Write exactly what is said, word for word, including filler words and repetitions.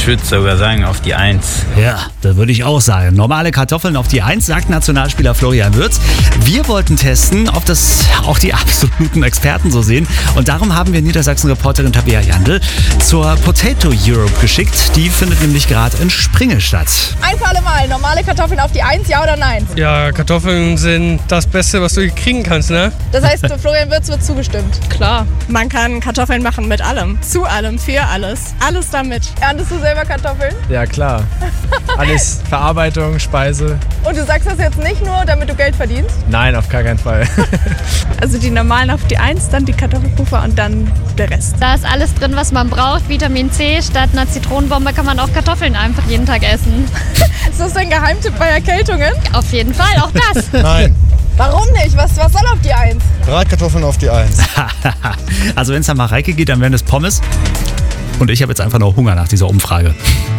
würde sogar sagen auf die Eins. Ja, da würde ich auch sagen. Normale Kartoffeln auf die Eins, sagt Nationalspieler Florian Wirtz. Wir wollten testen, ob das auch die absoluten Experten so sehen. Und darum haben wir Niedersachsen-Reporterin Tabea Jandl zur Potato Europe geschickt. Die findet nämlich gerade in Springe statt. Ein für alle Mal, normale Kartoffeln auf die Eins, ja oder nein? Ja, Kartoffeln sind das Beste, was du kriegen kannst, ne? Das heißt, Florian Wirtz wird zugestimmt. Klar, man kann Kartoffeln machen mit allem. Zu allem, für alles. Alles damit. Erntest du selber Kartoffeln? Ja, klar. Alles Verarbeitung, Speise. Und du sagst das jetzt nicht nur, damit du Geld verdienst? Nein, auf gar keinen Fall. Also die normalen auf die Eins, dann die Kartoffelpuffer und dann der Rest. Da ist alles drin, was man braucht. Vitamin C. Statt einer Zitronenbombe kann man auch Kartoffeln einfach jeden Tag essen. Ist das dein Geheimtipp bei Erkältungen? Auf jeden Fall, auch das. Nein. Warum nicht? Was, was soll auf die Eins? Bratkartoffeln auf die Eins. Also wenn es nach Mareike geht, dann wären es Pommes. Und ich habe jetzt einfach noch Hunger nach dieser Umfrage.